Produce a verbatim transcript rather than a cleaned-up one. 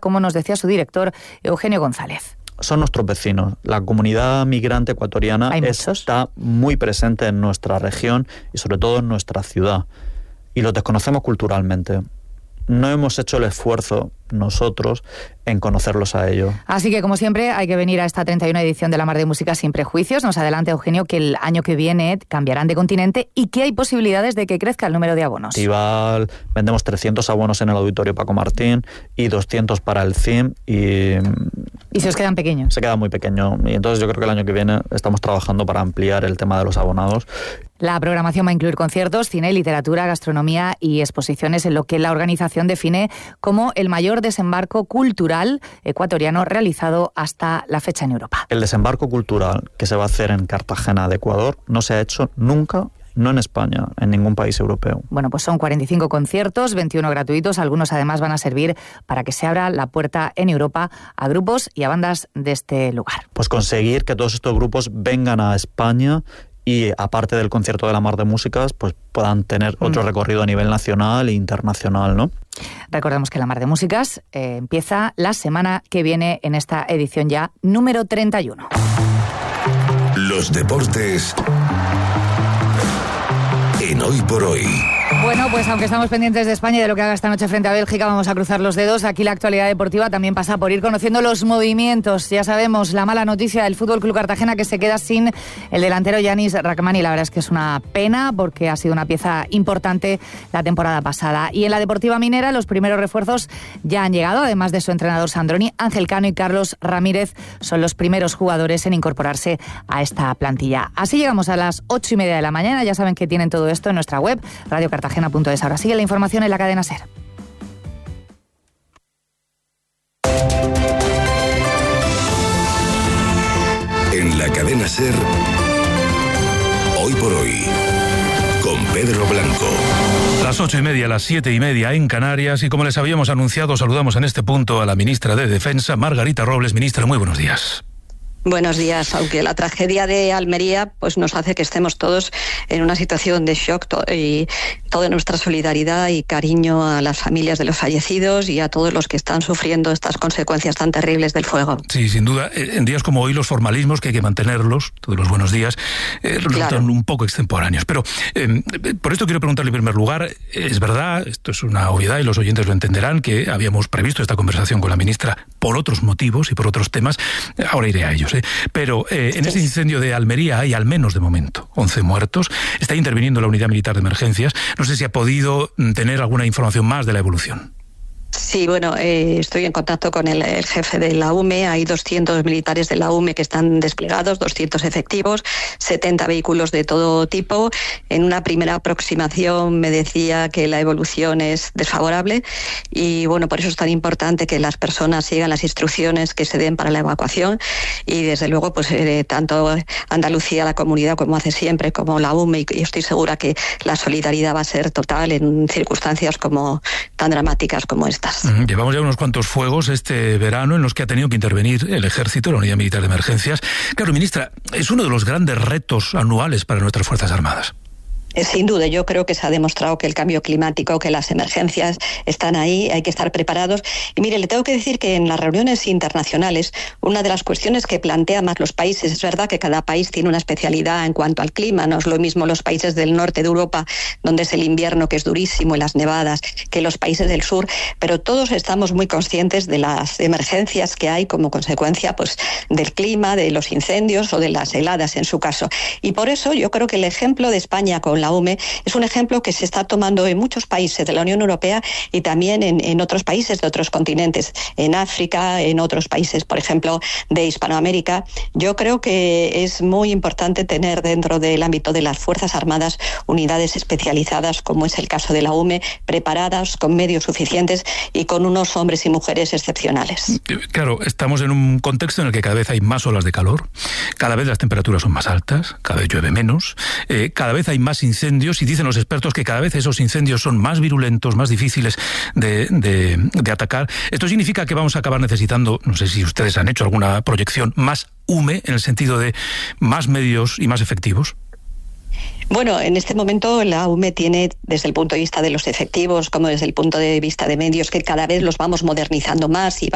como nos decía su director, Eugenio González. Son nuestros vecinos. La comunidad migrante ecuatoriana está muy presente en nuestra región y sobre todo en nuestra ciudad. Y los desconocemos culturalmente. No hemos hecho el esfuerzo nosotros en conocerlos a ellos. Así que, como siempre, hay que venir a esta treinta y una edición de La Mar de Música sin prejuicios. Nos adelanta Eugenio que el año que viene cambiarán de continente y que hay posibilidades de que crezca el número de abonos. Festival, vendemos trescientos abonos en el Auditorio Paco Martín y doscientos para el C I M y... ¿Y se os quedan pequeños? Se queda muy pequeño y entonces yo creo que el año que viene estamos trabajando para ampliar el tema de los abonados. La programación va a incluir conciertos, cine, literatura, gastronomía y exposiciones en lo que la organización define como el mayor desembarco cultural ecuatoriano realizado hasta la fecha en Europa. El desembarco cultural que se va a hacer en Cartagena de Ecuador no se ha hecho nunca, no en España, en ningún país europeo. Bueno, pues son cuarenta y cinco conciertos, veintiuno gratuitos, algunos además van a servir para que se abra la puerta en Europa a grupos y a bandas de este lugar. Pues conseguir que todos estos grupos vengan a España y aparte del concierto de La Mar de Músicas, pues puedan tener otro mm. recorrido a nivel nacional e internacional, ¿no? Recordemos que La Mar de Músicas eh, empieza la semana que viene en esta edición ya número treinta y uno. Los deportes en Hoy por Hoy. Bueno, pues aunque estamos pendientes de España y de lo que haga esta noche frente a Bélgica, vamos a cruzar los dedos. Aquí la actualidad deportiva también pasa por ir conociendo los movimientos. Ya sabemos, la mala noticia del Fútbol Club Cartagena, que se queda sin el delantero Yanis Rahmani. La verdad es que es una pena porque ha sido una pieza importante la temporada pasada. Y en la Deportiva Minera los primeros refuerzos ya han llegado. Además de su entrenador Sandroni, Ángel Cano y Carlos Ramírez son los primeros jugadores en incorporarse a esta plantilla. Así llegamos a las ocho y media de la mañana. Ya saben que tienen todo esto en nuestra web, radio cartagena punto es. Ahora sigue la información en la cadena SER. En la cadena SER, Hoy por Hoy, con Pedro Blanco. Las ocho y media, las siete y media en Canarias, y como les habíamos anunciado, saludamos en este punto a la ministra de Defensa, Margarita Robles. Ministra, muy buenos días. Buenos días. Aunque la tragedia de Almería pues nos hace que estemos todos en una situación de shock to- y toda nuestra solidaridad y cariño a las familias de los fallecidos y a todos los que están sufriendo estas consecuencias tan terribles del fuego. Sí, sin duda. En días como hoy los formalismos, que hay que mantenerlos, todos los buenos días, eh, resultan claro. un poco extemporáneos. Pero eh, por esto quiero preguntarle en primer lugar, es verdad, esto es una obviedad y los oyentes lo entenderán, que habíamos previsto esta conversación con la ministra por otros motivos y por otros temas. Ahora iré a ellos. Pero eh, en ese incendio de Almería hay al menos de momento once muertos. Está interviniendo la unidad militar de emergencias. No sé si ha podido tener alguna información más de la evolución. Sí, bueno, eh, estoy en contacto con el, el jefe de la U M E. Hay doscientos militares de la U M E que están desplegados, doscientos efectivos, setenta vehículos de todo tipo. En una primera aproximación me decía que la evolución es desfavorable y, bueno, por eso es tan importante que las personas sigan las instrucciones que se den para la evacuación y, desde luego, pues eh, tanto Andalucía, la comunidad, como hace siempre, como la U M E, y estoy segura que la solidaridad va a ser total en circunstancias como tan dramáticas como esta. Llevamos ya unos cuantos fuegos este verano en los que ha tenido que intervenir el Ejército, la Unidad Militar de Emergencias. Claro, ministra, es uno de los grandes retos anuales para nuestras Fuerzas Armadas. Sin duda, yo creo que se ha demostrado que el cambio climático, que las emergencias están ahí, hay que estar preparados. Y mire, le tengo que decir que en las reuniones internacionales, una de las cuestiones que plantean más los países, es verdad que cada país tiene una especialidad en cuanto al clima, no es lo mismo los países del norte de Europa, donde es el invierno, que es durísimo, y las nevadas, que los países del sur, pero todos estamos muy conscientes de las emergencias que hay como consecuencia pues, del clima, de los incendios o de las heladas en su caso. Y por eso yo creo que el ejemplo de España con la La U M E es un ejemplo que se está tomando en muchos países de la Unión Europea y también en, en otros países de otros continentes, en África, en otros países, por ejemplo, de Hispanoamérica. Yo creo que es muy importante tener dentro del ámbito de las Fuerzas Armadas unidades especializadas, como es el caso de la U M E, preparadas, con medios suficientes y con unos hombres y mujeres excepcionales. Claro, estamos en un contexto en el que cada vez hay más olas de calor, cada vez las temperaturas son más altas, cada vez llueve menos, eh, cada vez hay más incendios y dicen los expertos que cada vez esos incendios son más virulentos, más difíciles de, de, de atacar. Esto significa que vamos a acabar necesitando, no sé si ustedes han hecho alguna proyección, más U M E en el sentido de más medios y más efectivos. Bueno, en este momento la U M E tiene, desde el punto de vista de los efectivos como desde el punto de vista de medios, que cada vez los vamos modernizando más y